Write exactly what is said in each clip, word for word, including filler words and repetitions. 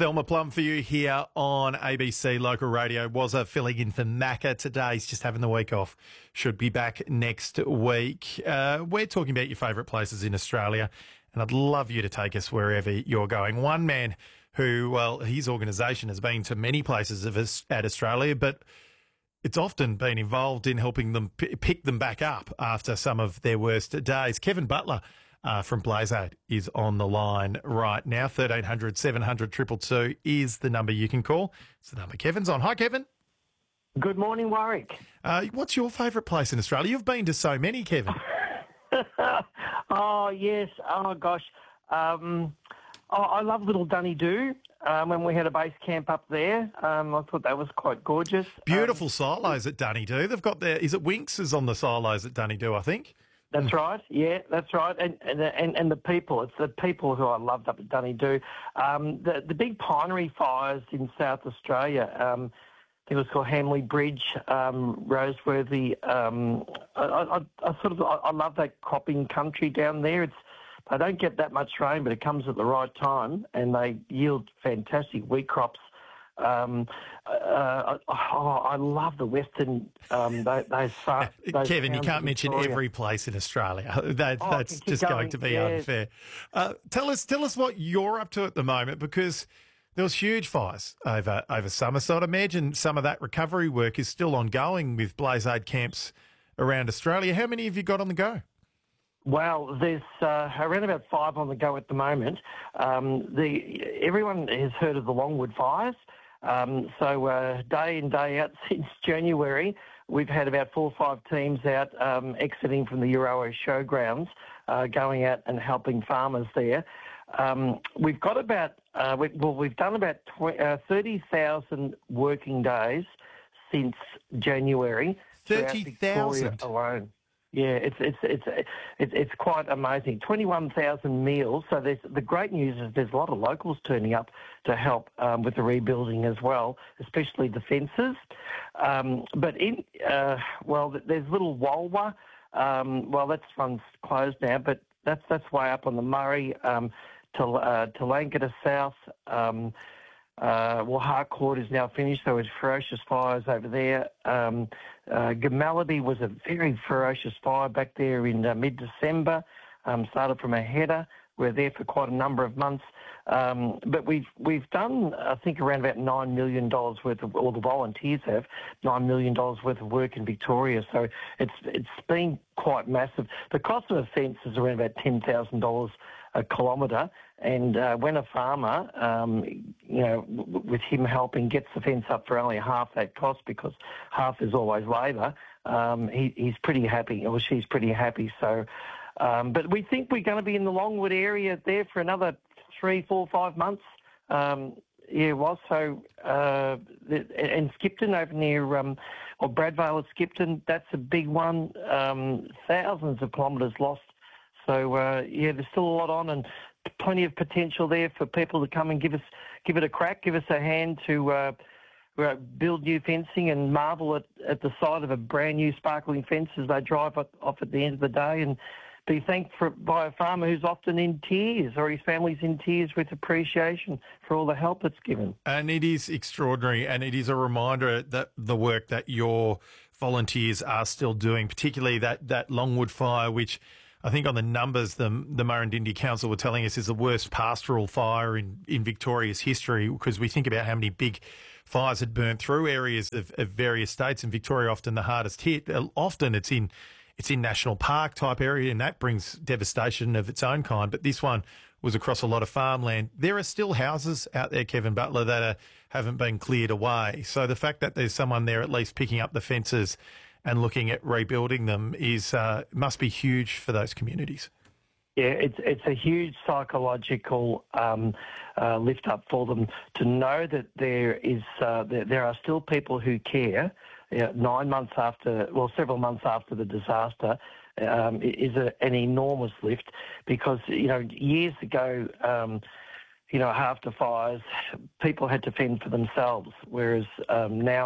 Thelma Plum for you here on A B C Local Radio. Wazza filling in for Macca today. He's just having the week off. Should be back next week. Uh, we're talking about your favourite places in Australia, and I'd love you to take us wherever you're going. One man who, well, his organisation has been to many places of us at Australia, but it's often been involved in helping them p- pick them back up after some of their worst days. Kevin Butler uh, from Blazade is on the line right now. thirteen hundred, seven hundred, two two two is the number you can call. It's the number Kevin's on. Hi, Kevin. Good morning, Warwick. Uh, what's your favourite place in Australia? You've been to so many, Kevin. oh, yes. Oh, gosh. Um, oh, I love Little Dunedoo. Um, when we had a base camp up there, um, I thought that was quite gorgeous. Beautiful um, silos at Dunedoo. They've got their, is it Winks is on the silos at Dunedoo, I think? That's right. Yeah, that's right. And, and and and the people, it's the people who I loved up at Dunedoo. Um, the the big pinery fires in South Australia. Um, I think it was called Hamley Bridge, um, Roseworthy. Um, I, I, I sort of I, I love that cropping country down there. It's They don't get that much rain, but it comes at the right time, and they yield fantastic wheat crops. Um, uh, oh, I love the Western. Um, those, those, those Kevin, you can't mention Victoria. every place in Australia. That, Oh, that's keep just going, going to be yes. unfair. Uh, tell us, tell us what you're up to at the moment, because there was huge fires over over summer. So I'd imagine some of that recovery work is still ongoing with Blazade camps around Australia. How many have you got on the go? Well, there's uh, around about five on the go at the moment. Um, the everyone has heard of the Longwood fires. Um, so uh, day in, day out since January, we've had about four or five teams out um, exiting from the Euroa showgrounds, uh, going out and helping farmers there. Um, we've got about, uh, we, well, we've done about tw- uh, thirty thousand working days since January. thirty thousand alone. Yeah, it's it's it's it's it's quite amazing. Twenty-one thousand meals. So there's the great news is there's a lot of locals turning up to help um, with the rebuilding as well, especially the fences. Um, but in uh, well, there's Little Walwa. Um, well, that's one's closed now, but that's that's way up on the Murray um, to uh, to Langata South. Um, Uh, well, Harcourt is now finished. There was ferocious fires over there. Um, uh, Gamalady was a very ferocious fire back there in uh, mid-December. Um, started from a header. We were there for quite a number of months. Um, but we've we've done, I think, around about nine million dollars worth of, or the volunteers have, nine million dollars worth of work in Victoria. So it's it's been quite massive. The cost of a fence is around about ten thousand dollars a kilometre. And uh, when a farmer, um, you know, w- with him helping, gets the fence up for only half that cost, because half is always labour, um, he, he's pretty happy, or she's pretty happy. So, um, but we think we're going to be in the Longwood area there for another three, four, five months. Um, yeah, it was. So, uh, the, and Skipton over near, um, or Bradvale at Skipton, that's a big one. Um, thousands of kilometres lost. So, uh, yeah, there's still a lot on, and plenty of potential there for people to come and give us, give it a crack, give us a hand to uh, uh, build new fencing and marvel at, at the sight of a brand new sparkling fence as they drive off at the end of the day, and be thanked for, by a farmer who's often in tears, or his family's in tears with appreciation for all the help it's given. And it is extraordinary, and it is a reminder that the work that your volunteers are still doing, particularly that, that Longwood fire, which I think on the numbers the, the Murrumbidgee Council were telling us is the worst pastoral fire in, in Victoria's history, because we think about how many big fires had burnt through areas of, of various states, and Victoria often the hardest hit. Often it's in it's in national park type area, and that brings devastation of its own kind. But this one was across a lot of farmland. There are still houses out there, Kevin Butler, that are, haven't been cleared away. So the fact that there's someone there at least picking up the fences and looking at rebuilding them is uh, must be huge for those communities. Yeah, it's it's a huge psychological um, uh, lift up for them to know that there is uh, there, there are still people who care. You know, nine months after, well, several months after the disaster, um, is a, an enormous lift, because you know years ago. Um, You know, after fires, people had to fend for themselves, whereas um, now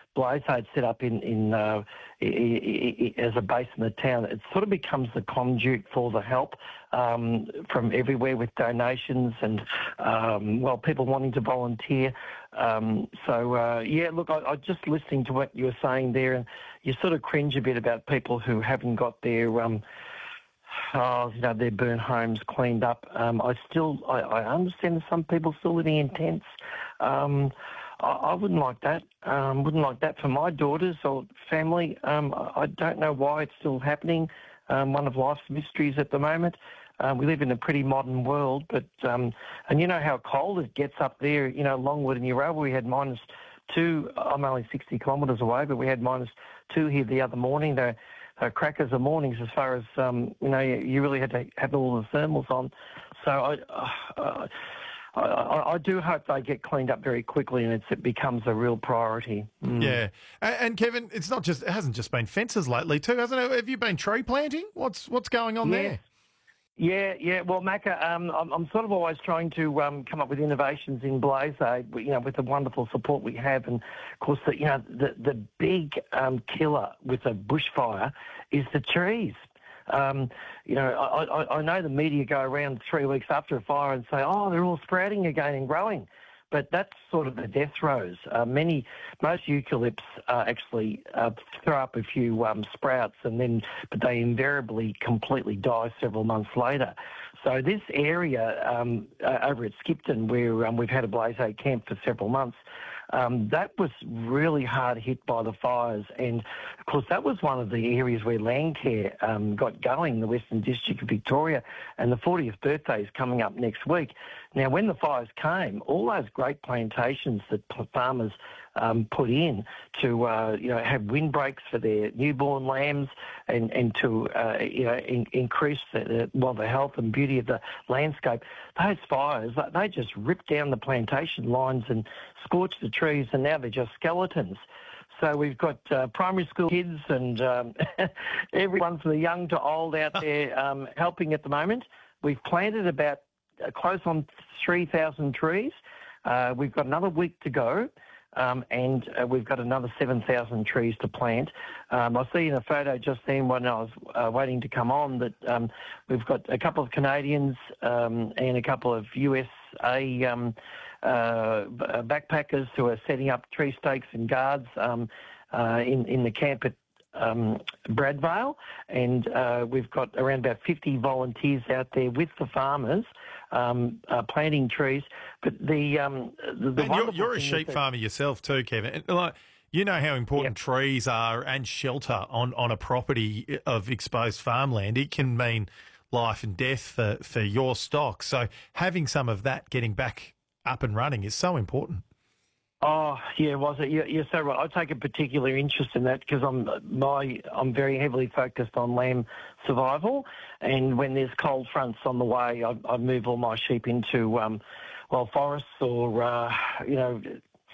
Blazehade set up in, in uh, I, I, I, as a base in the town, it sort of becomes the conduit for the help um, from everywhere with donations and, um, well, people wanting to volunteer. Um, so, uh, yeah, look, I, I just listening to what you were saying there, and you sort of cringe a bit about people who haven't got their... Um, Oh, you know, their burn homes cleaned up. Um, I still, I, I understand that some people still living in tents. Um, I, I wouldn't like that. Um, wouldn't like that for my daughters or family. Um, I, I don't know why it's still happening. Um, one of life's mysteries at the moment. Um, we live in a pretty modern world, but um, and you know how cold it gets up there. You know, Longwood and Yarrowah, we had minus two. I'm only sixty kilometres away, but we had minus two here the other morning. They Uh, crackers of mornings as far as, um, you know, you, you really had to have all the thermals on. So I, uh, I, I, I do hope they get cleaned up very quickly and it's, it becomes a real priority. Mm. Yeah. And, and Kevin, it's not just, it hasn't just been fences lately too, hasn't it? Have you been tree planting? What's what's going on Yeah. there? Yeah, yeah. Well, Macca, um, I'm, I'm sort of always trying to um, come up with innovations in Blazehade, you know, with the wonderful support we have. And, of course, the, you know, the, the big um, killer with a bushfire is the trees. Um, you know, I, I, I know the media go around three weeks after a fire and say, oh, they're all sprouting again and growing. But that's sort of the death throes. Uh, many, most eucalypts uh, actually uh, throw up a few um, sprouts, and then, but they invariably completely die several months later. So this area um, uh, over at Skipton, where um, we've had a Blazehade camp for several months, um, that was really hard hit by the fires. And, of course, that was one of the areas where Landcare um, got going, the Western District of Victoria, and the fortieth birthday is coming up next week. Now, when the fires came, all those great plantations that farmers um, put in to, uh, you know, have windbreaks for their newborn lambs and, and to, uh, you know, in, increase the, well, the health and beauty of the landscape, those fires, they just ripped down the plantation lines and scorched the trees, and now they're just skeletons. So we've got uh, primary school kids and um, everyone from the young to old out there um, helping at the moment. We've planted about uh, close on three thousand trees. Uh, we've got another week to go, um, and uh, we've got another seven thousand trees to plant. Um, I see in a photo just then when I was uh, waiting to come on that um, we've got a couple of Canadians um, and a couple of U S A um, uh, backpackers who are setting up tree stakes and guards um, uh, in, in the camp at um, Bradvale, and uh, we've got around about fifty volunteers out there with the farmers um, uh, planting trees. But the, um, the, the and you're, you're a sheep that, farmer yourself too, Kevin. And, like, you know how important yep. trees are and shelter on, on a property of exposed farmland. It can mean life and death for, for your stock. So having some of that getting back up and running is so important. Oh yeah, was it? Yeah, you're so right. I take a particular interest in that because I'm my I'm very heavily focused on lamb survival, and when there's cold fronts on the way, I, I move all my sheep into um, well forests or uh, you know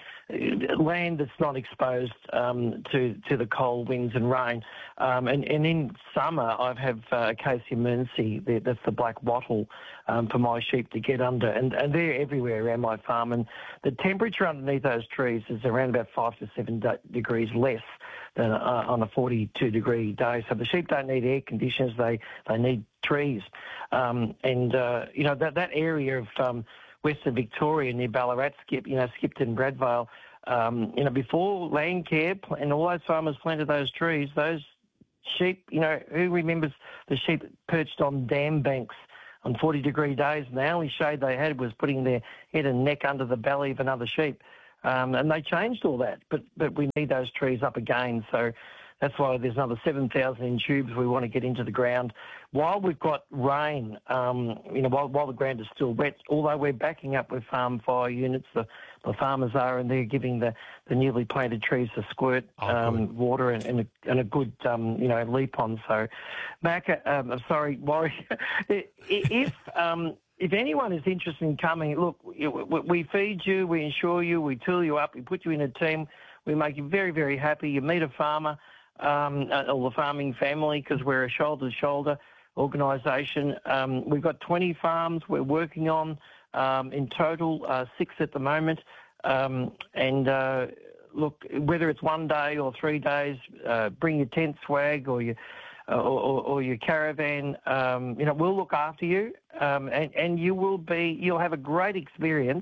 land that's not exposed um, to to the cold winds and rain. Um, and, and in summer, I have uh, Acacia Mearnsey, that's the black wattle, um, for my sheep to get under. And, and they're everywhere around my farm. And the temperature underneath those trees is around about five to seven de- degrees less than uh, on a forty-two degree day. So the sheep don't need air conditioners, they, they need trees. Um, and, uh, you know, that, that area of um, Western Victoria near Ballarat, Skip, you know, Skipton, Bradvale, um, you know, before Landcare and all those farmers planted those trees, those sheep, you know, who remembers the sheep perched on dam banks on forty degree days, and the only shade they had was putting their head and neck under the belly of another sheep. Um, and they changed all that, but but we need those trees up again. So that's why there's another seven thousand in tubes we want to get into the ground while we've got rain, um, you know, while, while the ground is still wet, although we're backing up with farm fire units, the, the farmers are, and they're giving the, the newly planted trees a squirt oh, um, water and, and, a, and a good, um, you know, leap on. So, Mac, um, I'm sorry, Warwick, if... Um, If anyone is interested in coming, look, we feed you, we insure you, we tool you up, we put you in a team, we make you very, very happy. You meet a farmer um, or the farming family because we're a shoulder-to-shoulder organisation. Um, we've got twenty farms we're working on, um, in total, uh, six at the moment. Um, and, uh, look, whether it's one day or three days, uh, bring your tent swag or your uh, or, or, or your caravan. Um, you know, we'll look after you, um, and and you will be you'll have a great experience.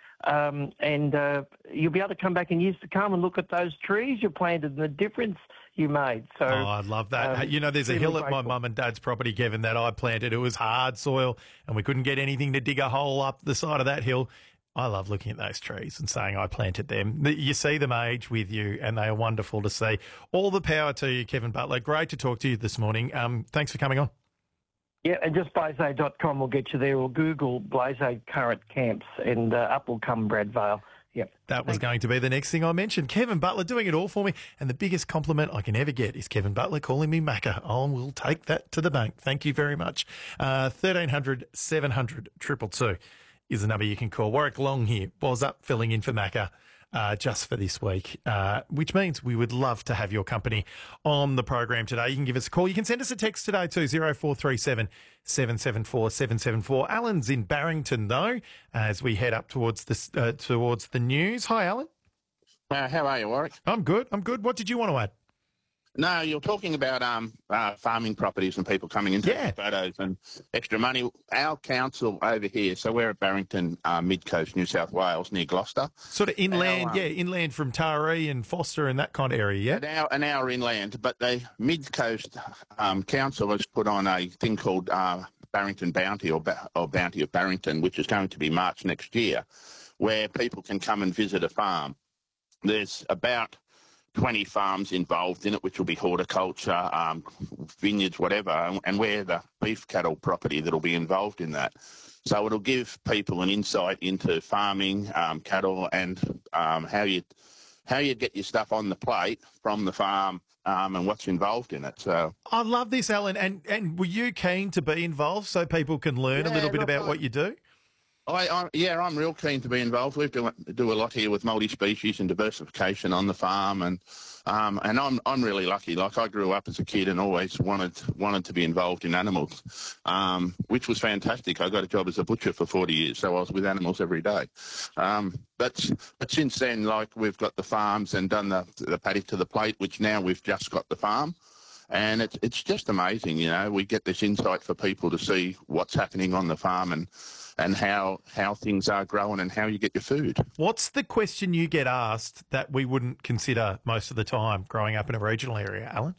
Um, and uh, you'll be able to come back in years to come and look at those trees you planted and the difference you made. So, oh, I love that. Um, you know, there's a really hill at grateful. my mum and dad's property, Kevin, that I planted. It was hard soil and we couldn't get anything to dig a hole up the side of that hill. I love looking at those trees and saying I planted them. You see them age with you and they are wonderful to see. All the power to you, Kevin Butler. Great to talk to you this morning. Um, thanks for coming on. Yeah, and just blaze aid dot com will get you there, or Google Blaze Aid current camps, and uh, up will come Brad Vale. Yep. That was Thanks. going to be the next thing I mentioned. Kevin Butler doing it all for me. And the biggest compliment I can ever get is Kevin Butler calling me Macca. Oh, we'll take that to the bank. Thank you very much. Uh, thirteen hundred, seven hundred, two two two is the number you can call. Warwick Long here was up filling in for Macca. Uh, just for this week, uh, which means we would love to have your company on the program today. You can give us a call. You can send us a text today to zero four three seven, seven seven four, seven seven four. Alan's in Barrington, though, as we head up towards this uh, towards the news. Hi, Alan. Uh, how are you, Warwick? I'm good. I'm good. What did you want to add? No, you're talking about um, uh, farming properties and people coming into Yeah. photos and extra money. Our council over here, so we're at Barrington, uh, Mid-Coast, New South Wales, near Gloucester. Sort of inland, Our, um, yeah, inland from Taree and Foster and that kind of area, yeah? An hour, an hour inland, but the Mid-Coast um, Council has put on a thing called uh, Barrington Bounty or, ba- or Bounty of Barrington, which is going to be March next year, where people can come and visit a farm. There's about twenty farms involved in it, which will be horticulture, um, vineyards, whatever, and, and we're the beef cattle property that'll be involved in that. So it'll give people an insight into farming, um, cattle, and um, how you how you get your stuff on the plate from the farm um, and what's involved in it. So I love this, Alan. And, and were you keen to be involved so people can learn a Yeah, little bit look, about I- what you do? I, I, yeah, I'm real keen to be involved. We do, do a lot here with multi-species and diversification on the farm, and um, and I'm I'm really lucky. Like, I grew up as a kid and always wanted wanted to be involved in animals, um, which was fantastic. I got a job as a butcher for forty years, so I was with animals every day. Um, but but since then, like, we've got the farms and done the the paddock to the plate, which now we've just got the farm. And it's it's just amazing, you know. We get this insight for people to see what's happening on the farm and and how how things are growing and how you get your food. What's the question you get asked that we wouldn't consider most of the time growing up in a regional area, Alan?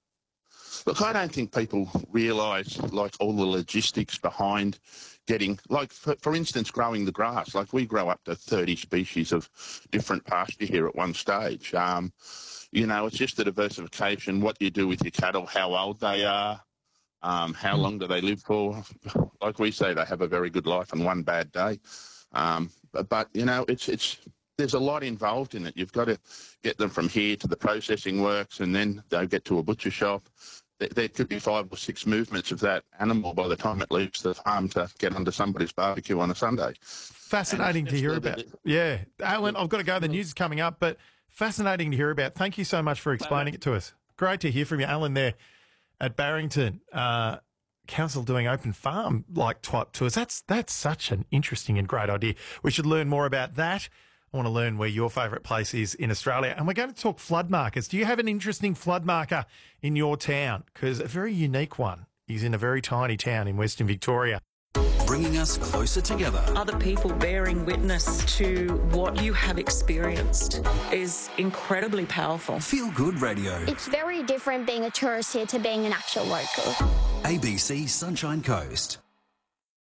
Look, I don't think people realise, like, all the logistics behind getting, like, for, for instance, growing the grass. Like, we grow up to thirty species of different pasture here at one stage. Um, you know, it's just the diversification, what you do with your cattle, how old they are, um, how long do they live for. Like we say, they have a very good life and one bad day. Um, but, but, you know, it's it's there's a lot involved in it. You've got to get them from here to the processing works, and then they get to a butcher shop. There, there could be five or six movements of that animal by the time it leaves the farm to get onto somebody's barbecue on a Sunday. Fascinating to hear about. Yeah. Alan, I've got to go. The news is coming up, but fascinating to hear about. Thank you so much for explaining it to us. Great to hear from you, Alan, there at Barrington. Uh, council doing open farm like type tours. That's that's such an interesting and great idea. We should learn more about that. I want to learn where your favourite place is in Australia. And we're going to talk flood markers. Do you have an interesting flood marker in your town? Because a very unique one is in a very tiny town in Western Victoria. Bringing us closer together. Other people bearing witness to what you have experienced is incredibly powerful. Feel Good Radio. It's very different being a tourist here to being an actual local. A B C Sunshine Coast.